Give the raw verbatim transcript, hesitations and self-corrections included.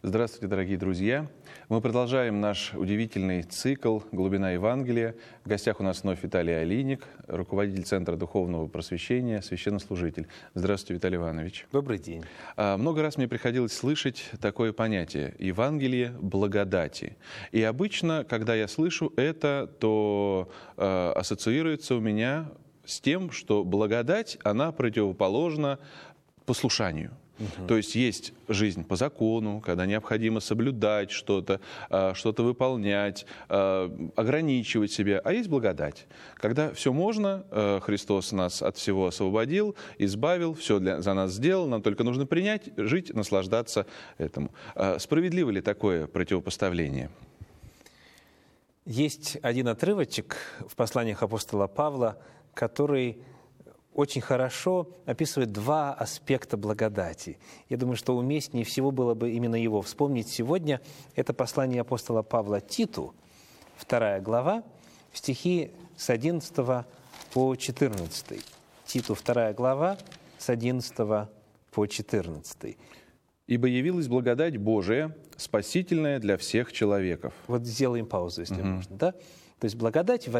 Здравствуйте, дорогие друзья! Мы продолжаем наш удивительный цикл «Глубина Евангелия». В гостях у нас вновь Виталий Алиник, руководитель Центра Духовного Просвещения, священнослужитель. Здравствуйте, Виталий Иванович. Добрый день. Много раз мне приходилось слышать такое понятие «Евангелие благодати». И обычно, когда я слышу это, то э, ассоциируется у меня с тем, что благодать, она противоположна послушанию. Угу. То есть есть жизнь по закону, когда необходимо соблюдать что-то, что-то выполнять, ограничивать себя. А есть благодать, когда все можно, Христос нас от всего освободил, избавил, все для, за нас сделал, нам только нужно принять, жить, наслаждаться этому. Справедливо ли такое противопоставление? Есть один отрывочек в посланиях апостола Павла, который очень хорошо описывает два аспекта благодати. Я думаю, что уместнее всего было бы именно его вспомнить сегодня. Это послание апостола Павла Титу, вторая глава, стихи с одиннадцатого по четырнадцатый. Титу, вторая глава, с одиннадцатого по четырнадцатый. «Ибо явилась благодать Божия, спасительная для всех человеков». Вот сделаем паузу, если угу. можно, да? То есть благодать,